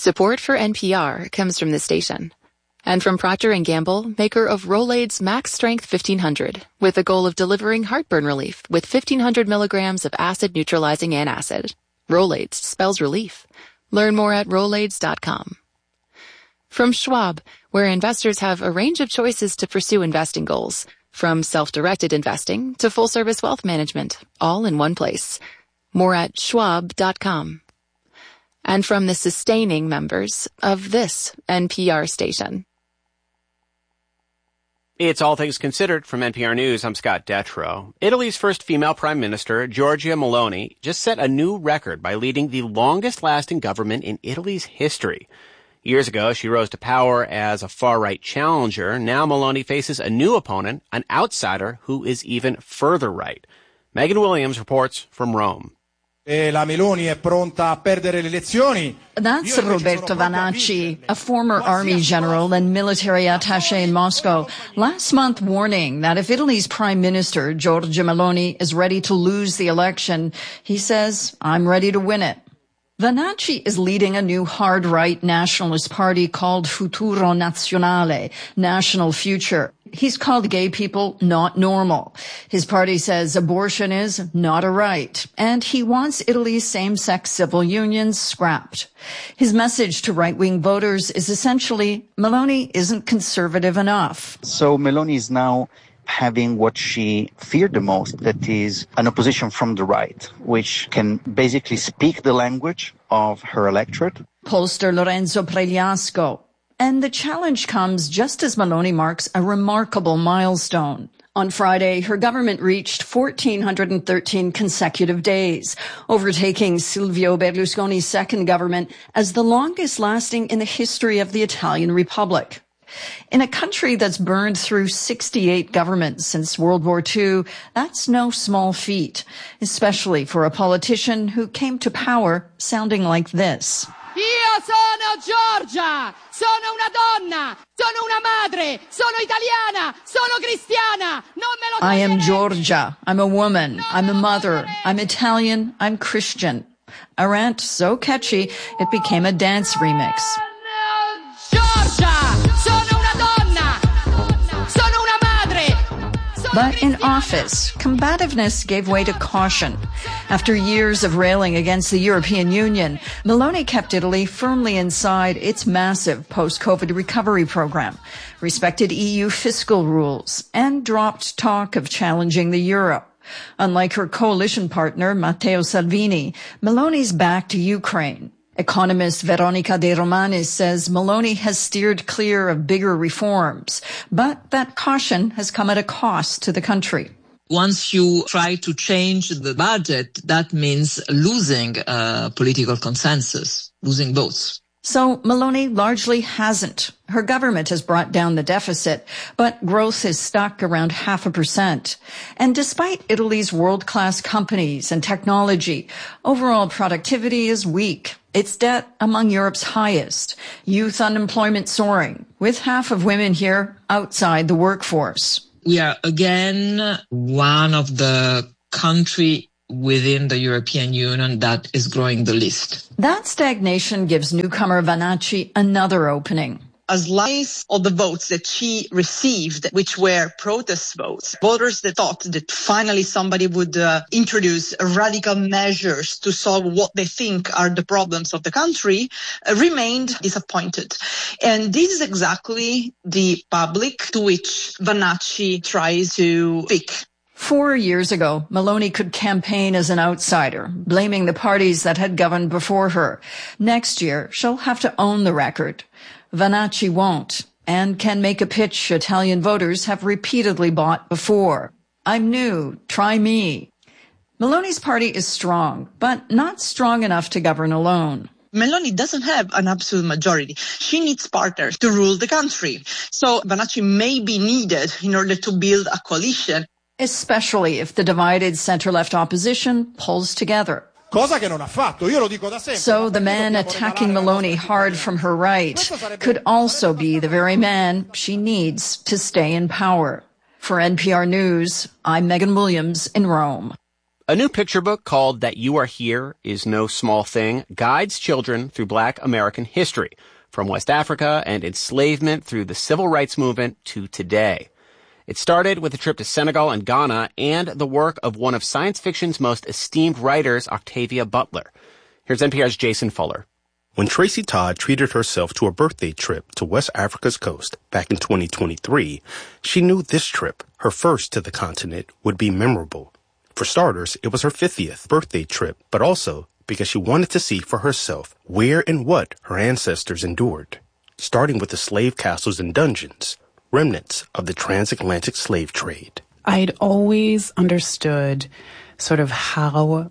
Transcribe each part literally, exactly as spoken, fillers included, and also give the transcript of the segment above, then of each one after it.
Support for N P R comes from this station and from Procter and Gamble, maker of Rolaids Max Strength fifteen hundred, with the goal of delivering heartburn relief with fifteen hundred milligrams of acid-neutralizing antacid. Rolaids spells relief. Learn more at Rolaids dot com. From Schwab, where investors have a range of choices to pursue investing goals, from self-directed investing to full-service wealth management, all in one place. More at Schwab dot com. And from the sustaining members of this N P R station. It's All Things Considered from N P R News. I'm Scott Detrow. Italy's first female prime minister, Giorgia Meloni, just set a new record by leading the longest-lasting government in Italy's history. Years ago, she rose to power as a far-right challenger. Now Meloni faces a new opponent, an outsider who is even further right. Megan Williams reports from Rome. La Meloni è pronta a perdere le elezioni. That's Roberto Vanacci, a former army general and military attaché in Moscow, last month warning that if Italy's prime minister, Giorgia Meloni, is ready to lose the election, he says, I'm ready to win it. Vanacci is leading a new hard-right nationalist party called Futuro Nazionale, National Future. He's called gay people not normal. His party says abortion is not a right, and he wants Italy's same-sex civil unions scrapped. His message to right-wing voters is essentially, Meloni isn't conservative enough. So Meloni is now having what she feared the most, that is an opposition from the right, which can basically speak the language of her electorate. Pollster Lorenzo Pregliasco. And the challenge comes just as Meloni marks a remarkable milestone. On Friday, her government reached one thousand four hundred thirteen consecutive days, overtaking Silvio Berlusconi's second government as the longest lasting in the history of the Italian Republic. In a country that's burned through sixty-eight governments since World War Two, that's no small feat, especially for a politician who came to power sounding like this. Io sono Giorgia, sono una donna, sono una madre, sono italiana, sono cristiana. Non me lo I am Giorgia. I'm a woman. I'm a mother. I'm Italian. I'm Christian. A rant so catchy, it became a dance remix. Giorgia, sono una donna, sono una madre. But in office, combativeness gave way to caution. After years of railing against the European Union, Meloni kept Italy firmly inside its massive post-COVID recovery program, respected E U fiscal rules, and dropped talk of challenging the euro. Unlike her coalition partner, Matteo Salvini, Meloni's back to Ukraine. Economist Veronica De Romanis says Meloni has steered clear of bigger reforms, but that caution has come at a cost to the country. Once you try to change the budget, that means losing uh, political consensus, losing votes. So Meloni largely hasn't. Her government has brought down the deficit, but growth is stuck around half a percent. And despite Italy's world-class companies and technology, overall productivity is weak. Its debt among Europe's highest. Youth unemployment soaring, with half of women here outside the workforce. We are again one of the countries within the European Union that is growing the least. That stagnation gives newcomer Vanacci another opening. A slice of the votes that she received, which were protest votes, voters that thought that finally somebody would uh, introduce radical measures to solve what they think are the problems of the country, uh, remained disappointed. And this is exactly the public to which Vanacci tries to speak. Four years ago, Meloni could campaign as an outsider, blaming the parties that had governed before her. Next year, she'll have to own the record. Vanacci won't, and can make a pitch Italian voters have repeatedly bought before. I'm new, try me. Meloni's party is strong, but not strong enough to govern alone. Meloni doesn't have an absolute majority. She needs partners to rule the country. So Vanacci may be needed in order to build a coalition. Especially if the divided center-left opposition pulls together. Cosa che non ha fatto. Io lo dico da sempre. So the man attacking Meloni hard from her right could also be the very man she needs to stay in power. For N P R News, I'm Megan Williams in Rome. A new picture book called That You Are Here Is No Small Thing guides children through Black American history, from West Africa and enslavement through the civil rights movement to today. It started with a trip to Senegal and Ghana and the work of one of science fiction's most esteemed writers, Octavia Butler. Here's N P R's Jason Fuller. When Tracy Todd treated herself to a birthday trip to West Africa's coast back in twenty twenty-three, she knew this trip, her first to the continent, would be memorable. For starters, it was her fiftieth birthday trip, but also because she wanted to see for herself where and what her ancestors endured, starting with the slave castles and dungeons, remnants of the transatlantic slave trade. I'd always understood sort of how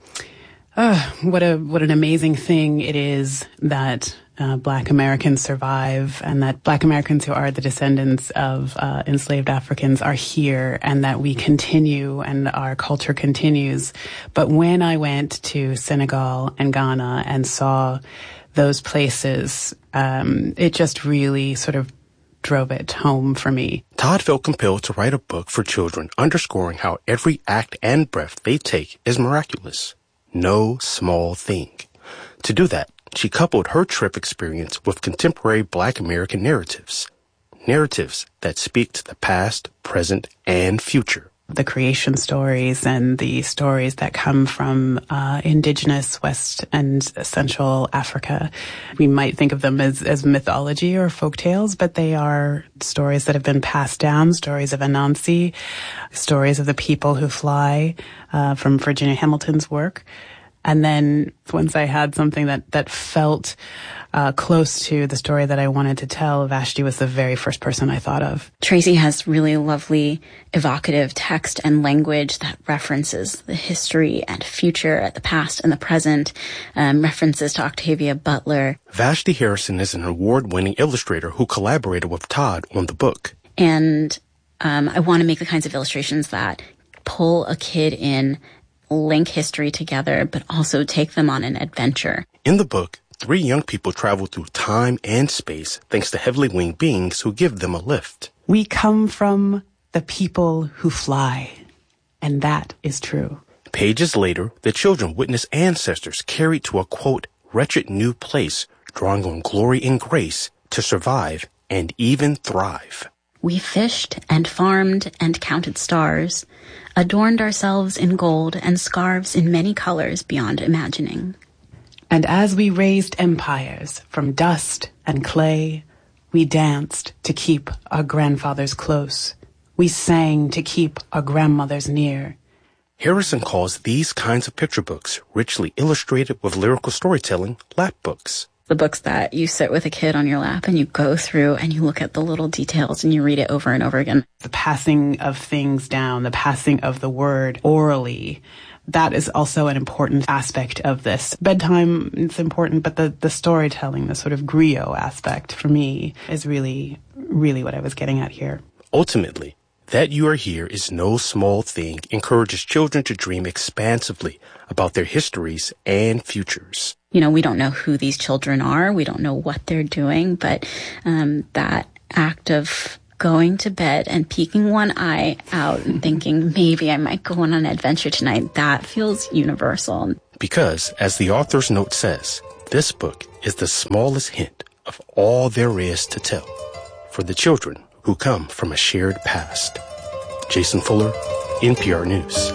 Uh, what a what an amazing thing it is that uh, Black Americans survive, and that Black Americans who are the descendants of uh, enslaved Africans are here, and that we continue and our culture continues. But when I went to Senegal and Ghana and saw those places, um, it just really sort of drove it home for me. Todd felt compelled to write a book for children, underscoring how every act and breath they take is miraculous. No small thing. To do that, she coupled her trip experience with contemporary Black American narratives. Narratives that speak to the past, present, and future. The creation stories and the stories that come from uh, indigenous West and Central Africa. We might think of them as, as mythology or folktales, but they are stories that have been passed down, stories of Anansi, stories of the people who fly, uh, from Virginia Hamilton's work. And then once I had something that, that felt uh, close to the story that I wanted to tell, Vashti was the very first person I thought of. Tracy has really lovely, evocative text and language that references the history and future, the past and the present, um, references to Octavia Butler. Vashti Harrison is an award-winning illustrator who collaborated with Todd on the book. And um, I want to make the kinds of illustrations that pull a kid in, link history together, but also take them on an adventure. In the book, three young people travel through time and space thanks to heavily winged beings who give them a lift. We come from the people who fly, and that is true. Pages later, the children witness ancestors carried to a, quote, wretched new place, drawing on glory and grace to survive and even thrive. We fished and farmed and counted stars, adorned ourselves in gold and scarves in many colors beyond imagining. And as we raised empires from dust and clay, we danced to keep our grandfathers close. We sang to keep our grandmothers near. Harrison calls these kinds of picture books, richly illustrated with lyrical storytelling, lap books. The books that you sit with a kid on your lap and you go through and you look at the little details and you read it over and over again. The passing of things down, the passing of the word orally, that is also an important aspect of this. Bedtime, it's important, but the, the storytelling, the sort of griot aspect for me is really, really what I was getting at here. Ultimately, That You Are Here Is No Small Thing encourages children to dream expansively about their histories and futures. You know, we don't know who these children are. We don't know what they're doing, but um, that act of going to bed and peeking one eye out and thinking, maybe I might go on an adventure tonight, that feels universal. Because, as the author's note says, this book is the smallest hint of all there is to tell for the children who come from a shared past. Jason Fuller, N P R News.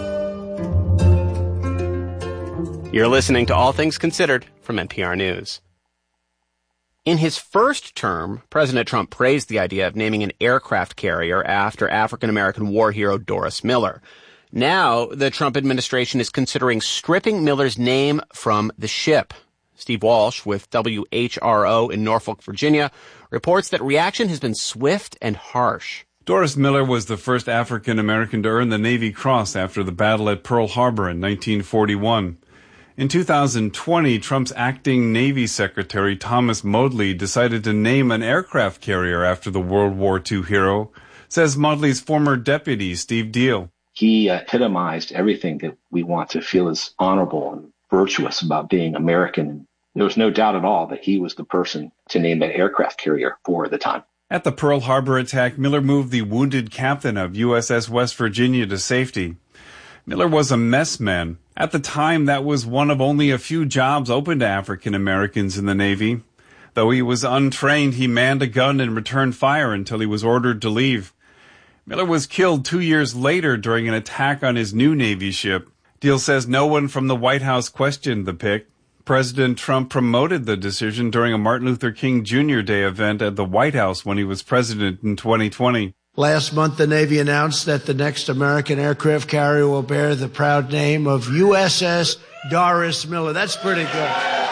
You're listening to All Things Considered from N P R News. In his first term, President Trump praised the idea of naming an aircraft carrier after African-American war hero Doris Miller. Now, the Trump administration is considering stripping Miller's name from the ship. Steve Walsh with W H R O in Norfolk, Virginia, reports that reaction has been swift and harsh. Doris Miller was the first African-American to earn the Navy Cross after the battle at Pearl Harbor in nineteen forty-one. In two thousand twenty, Trump's acting Navy Secretary Thomas Modly decided to name an aircraft carrier after the World War Two hero, says Modly's former deputy, Steve Deal. He epitomized everything that we want to feel is honorable and virtuous about being American. There was no doubt at all that he was the person to name that aircraft carrier for the time. At the Pearl Harbor attack, Miller moved the wounded captain of U S S West Virginia to safety. Miller was a mess man. At the time, that was one of only a few jobs open to African Americans in the Navy. Though he was untrained, he manned a gun and returned fire until he was ordered to leave. Miller was killed two years later during an attack on his new Navy ship. Deal says no one from the White House questioned the pick. President Trump promoted the decision during a Martin Luther King Junior Day event at the White House when he was president in twenty twenty. Last month, the Navy announced that the next American aircraft carrier will bear the proud name of U S S Doris Miller. That's pretty good.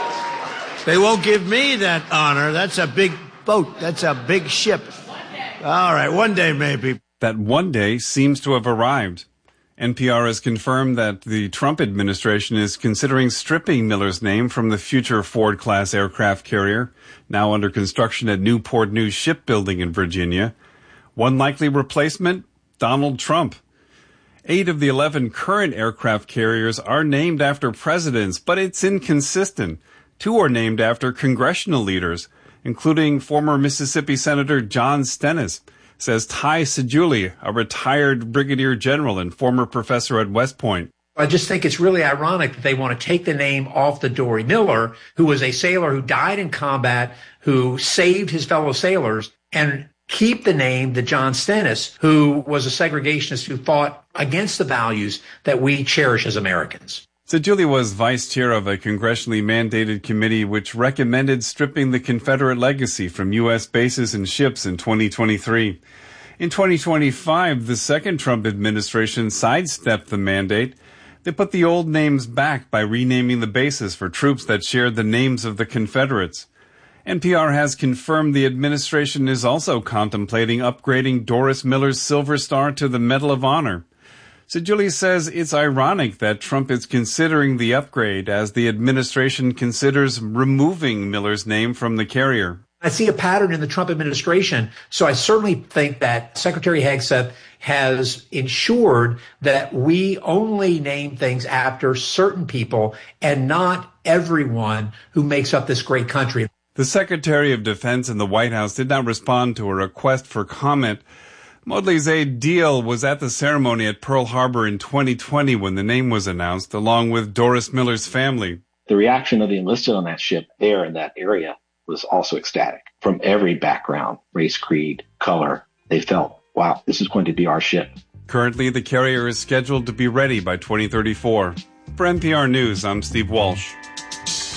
They won't give me that honor. That's a big boat. That's a big ship. All right, one day maybe. That one day seems to have arrived. N P R has confirmed that the Trump administration is considering stripping Miller's name from the future Ford-class aircraft carrier, now under construction at Newport News Shipbuilding in Virginia. One likely replacement, Donald Trump. Eight of the eleven current aircraft carriers are named after presidents, but it's inconsistent. Two are named after congressional leaders, including former Mississippi Senator John Stennis, says Ty Sejouli, a retired brigadier general and former professor at West Point. I just think it's really ironic that they want to take the name off the Dory Miller, who was a sailor who died in combat, who saved his fellow sailors, and keep the name the John Stennis, who was a segregationist who fought against the values that we cherish as Americans. Sejouli was vice chair of a congressionally mandated committee which recommended stripping the Confederate legacy from U S bases and ships in twenty twenty-three. In twenty twenty-five, the second Trump administration sidestepped the mandate. They put the old names back by renaming the bases for troops that shared the names of the Confederates. N P R has confirmed the administration is also contemplating upgrading Doris Miller's Silver Star to the Medal of Honor. Sejouli says it's ironic that Trump is considering the upgrade as the administration considers removing Miller's name from the carrier. I see a pattern in the Trump administration, so I certainly think that Secretary Hegseth has ensured that we only name things after certain people and not everyone who makes up this great country. The Secretary of Defense in the White House did not respond to a request for comment. Modly's aide Deal was at the ceremony at Pearl Harbor in twenty twenty when the name was announced, along with Doris Miller's family. The reaction of the enlisted on that ship there in that area was also ecstatic. From every background, race, creed, color, they felt, wow, this is going to be our ship. Currently, the carrier is scheduled to be ready by twenty thirty-four. For N P R News, I'm Steve Walsh.